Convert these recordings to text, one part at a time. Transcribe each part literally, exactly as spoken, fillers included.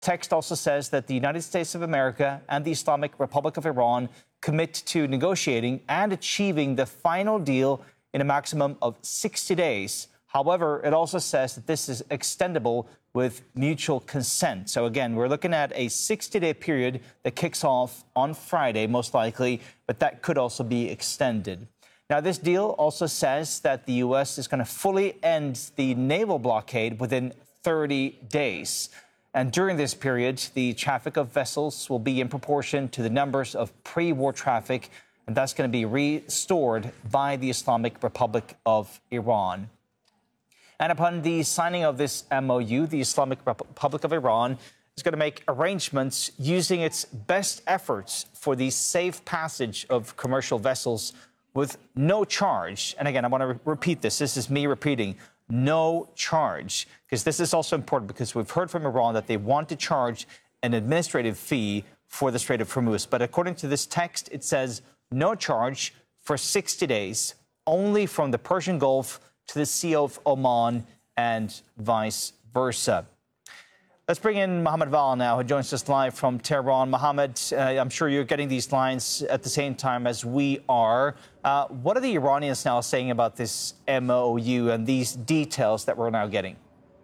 Text also says that the United States of America and the Islamic Republic of Iran commit to negotiating and achieving the final deal in a maximum of sixty days. However, it also says that this is extendable with mutual consent. So again, we're looking at a sixty-day period that kicks off on Friday, most likely, but that could also be extended. Now, this deal also says that the U S is going to fully end the naval blockade within thirty days. And during this period, the traffic of vessels will be in proportion to the numbers of pre-war traffic, and that's going to be restored by the Islamic Republic of Iran. And upon the signing of this M O U, the Islamic Republic of Iran is going to make arrangements using its best efforts for the safe passage of commercial vessels with no charge. And again, I want to re- repeat this. This is me repeating. No charge, because this is also important because we've heard from Iran that they want to charge an administrative fee for the Strait of Hormuz. But according to this text, it says no charge for sixty days, only from the Persian Gulf to the Sea of Oman and vice versa. Let's bring in Mohammed Val now, who joins us live from Tehran. Mohammed, uh, I'm sure you're getting these lines at the same time as we are. Uh, what are the Iranians now saying about this M O U and these details that we're now getting?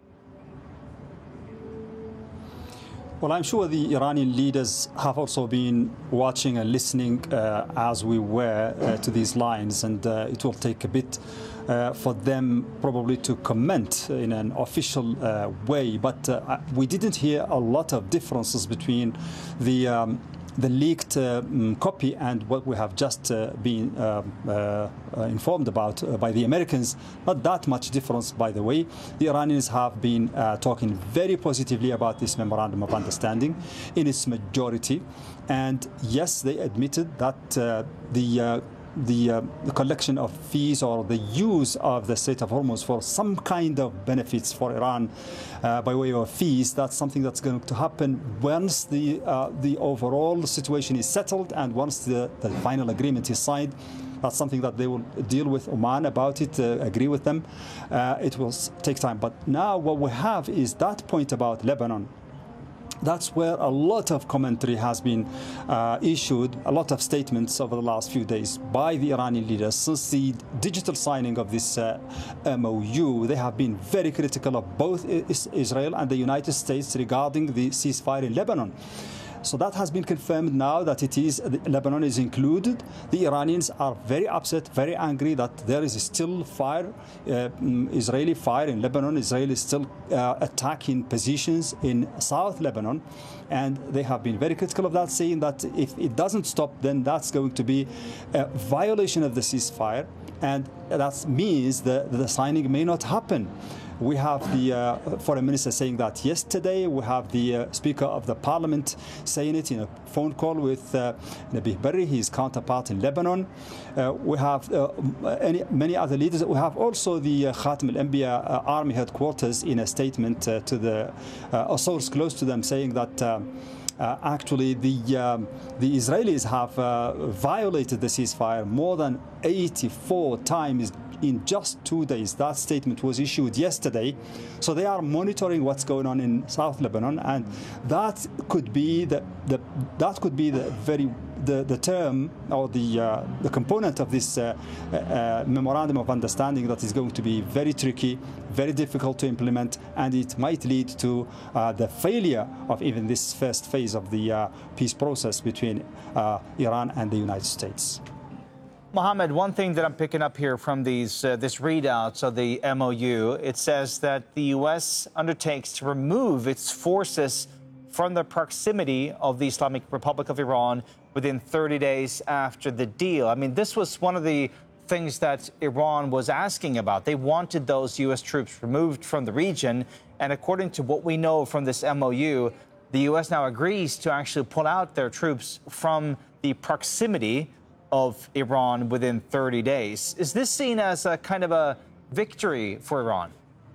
Well, I'm sure the Iranian leaders have also been watching and listening uh, as we were uh, to these lines, and uh, it will take a bit uh, for them probably to comment in an official uh, way. But uh, we didn't hear a lot of differences between the um, the leaked uh, copy and what we have just uh, been uh, uh, informed about uh, by the Americans. Not that much difference, by the way. The Iranians have been uh, talking very positively about this memorandum of understanding in its majority. And yes, they admitted that uh, the uh, The, uh, the collection of fees or the use of the Strait of Hormuz for some kind of benefits for Iran uh, by way of fees, that's something that's going to happen once the uh, the overall situation is settled and once the, the final agreement is signed. That's something that they will deal with Oman about it, uh, agree with them. Uh, it will take time. But now what we have is that point about Lebanon. That's where a lot of commentary has been uh, issued, a lot of statements over the last few days by the Iranian leaders. Since the digital signing of this uh, M O U, they have been very critical of both Israel and the United States regarding the ceasefire in Lebanon. So that has been confirmed now that it is Lebanon is included. The Iranians are very upset, very angry that there is still fire, uh, Israeli fire in Lebanon. Israel is still uh, attacking positions in South Lebanon. And they have been very critical of that, saying that if it doesn't stop, then that's going to be a violation of the ceasefire. And that means that the signing may not happen. We have the uh, foreign minister saying that yesterday. We have the uh, speaker of the parliament saying it in a phone call with uh, Nabih Berri, his counterpart in Lebanon. Uh, we have uh, any, many other leaders. We have also the uh, Khatam al-Anbiya uh, army headquarters in a statement uh, to the uh, a source close to them saying that uh, Uh, actually, the um, the Israelis have uh, violated the ceasefire more than eighty-four times in just two days. That statement was issued yesterday. So they are monitoring what's going on in South Lebanon, and that could be the, the that could be the very the, the term or the uh, the component of this uh, uh, memorandum of understanding that is going to be very tricky, very difficult to implement, and it might lead to uh, the failure of even this first phase of the uh, peace process between uh, Iran and the United States. Mohammed, one thing that I'm picking up here from these uh, this readouts of the M O U, it says that the U S undertakes to remove its forces from the proximity of the Islamic Republic of Iran within thirty days after the deal. I mean, this was one of the things that Iran was asking about. They wanted those U S troops removed from the region. And according to what we know from this M O U, the U S now agrees to actually pull out their troops from the proximity of Iran within thirty days. Is this seen as a kind of a victory for Iran?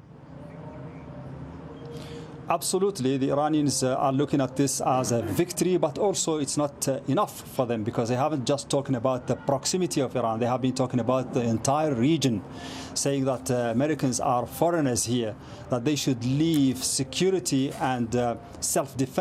Absolutely. The Iranians uh, are looking at this as a victory, but also it's not uh, enough for them, because they haven't just talking about the proximity of Iran. They have been talking about the entire region, saying that uh, Americans are foreigners here, that they should leave security and uh, self-defense